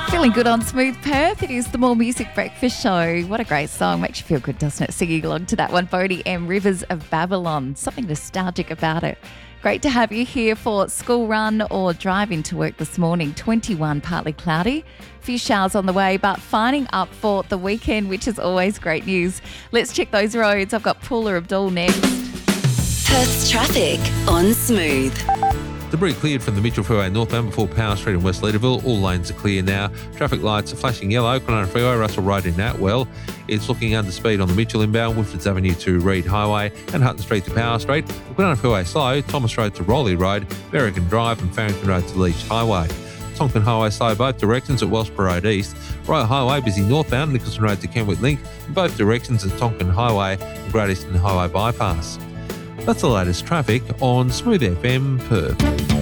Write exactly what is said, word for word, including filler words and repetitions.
Feeling good on Smooth Perth. It is the More Music Breakfast Show. What a great song. Makes you feel good, doesn't it? Singing along to that one, Bodie M. Rivers of Babylon. Something nostalgic about it. Great to have you here for school run or drive into work this morning. twenty-one, partly cloudy. A few showers on the way, but fining up for the weekend, which is always great news. Let's check those roads. I've got Paula Abdul next. Perth's traffic on Smooth. Debris cleared from the Mitchell Freeway northbound before Power Street in West Leederville. All lanes are clear now. Traffic lights are flashing yellow. Kwinana Freeway, Russell Road in Atwell. It's looking under speed on the Mitchell inbound, Woodfords Avenue to Reed Highway and Hutton Street to Power Street. Kwinana Freeway slow, Thomas Road to Rowley Road, Berrigan Drive and Farrington Road to Leach Highway. Tonkin Highway slow both directions at Wellsborough Road East. Royal Highway busy northbound, Nicholson Road to Kenwick Link in both directions at Tonkin Highway and Great Eastern Highway bypass. That's the latest traffic on Smooth F M Perth.